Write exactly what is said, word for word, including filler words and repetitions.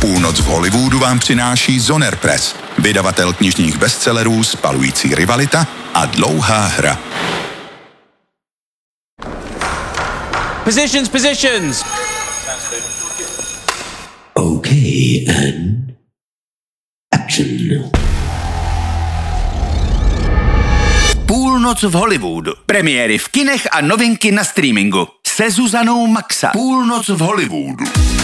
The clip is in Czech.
Půlnoc v Hollywoodu vám přináší Zoner Press, vydavatel knižních bestsellerů Spalující rivalita a Dlouhá hra. Positions, positions! Okay, and action. Půlnoc v Hollywoodu. Premiéry v kinech a novinky na streamingu. Se Zuzanou Maxa. Půlnoc v Hollywoodu.